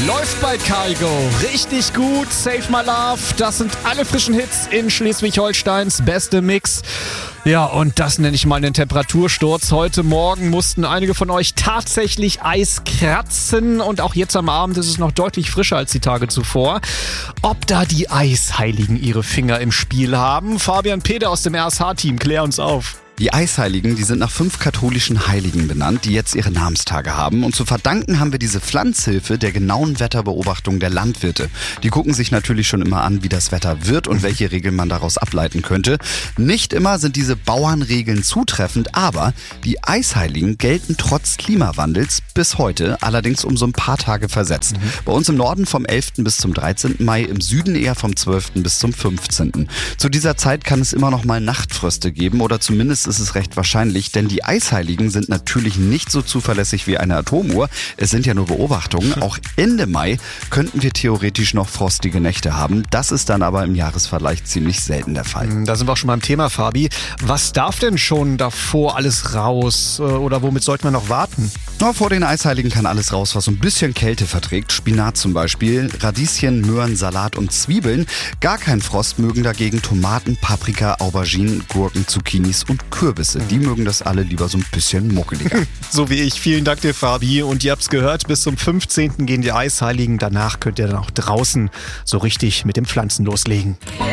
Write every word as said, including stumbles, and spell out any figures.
Läuft bei Kaigo. Richtig gut. Save My Love. Das sind alle frischen Hits in Schleswig-Holsteins beste Mix. Ja, und das nenne ich mal einen Temperatursturz. Heute Morgen mussten einige von euch tatsächlich Eis kratzen. Und auch jetzt am Abend ist es noch deutlich frischer als die Tage zuvor. Ob da die Eisheiligen ihre Finger im Spiel haben? Fabian Peter aus dem R S H-Team, klär uns auf. Die Eisheiligen, die sind nach fünf katholischen Heiligen benannt, die jetzt ihre Namenstage haben. Und zu verdanken haben wir diese Pflanzhilfe der genauen Wetterbeobachtung der Landwirte. Die gucken sich natürlich schon immer an, wie das Wetter wird und welche Regeln man daraus ableiten könnte. Nicht immer sind diese Bauernregeln zutreffend, aber die Eisheiligen gelten trotz Klimawandels bis heute, allerdings um so ein paar Tage versetzt. Mhm. Bei uns im Norden vom elften bis zum dreizehnten Mai, im Süden eher vom zwölften bis zum fünfzehnten Zu dieser Zeit kann es immer noch mal Nachtfröste geben oder zumindest ist es recht wahrscheinlich, denn die Eisheiligen sind natürlich nicht so zuverlässig wie eine Atomuhr. Es sind ja nur Beobachtungen. Auch Ende Mai könnten wir theoretisch noch frostige Nächte haben. Das ist dann aber im Jahresvergleich ziemlich selten der Fall. Da sind wir auch schon beim Thema, Fabi. Was darf denn schon davor alles raus? Oder womit sollte man noch warten? Na, vor den Eisheiligen kann alles raus, was so ein bisschen Kälte verträgt. Spinat zum Beispiel, Radieschen, Möhren, Salat und Zwiebeln. Gar kein Frost mögen dagegen Tomaten, Paprika, Auberginen, Gurken, Zucchinis und Kürbisse. Die mögen das alle lieber so ein bisschen muckeliger. So wie ich. Vielen Dank dir, Fabi. Und ihr habt's gehört, bis zum fünfzehnten gehen die Eisheiligen. Danach könnt ihr dann auch draußen so richtig mit den Pflanzen loslegen.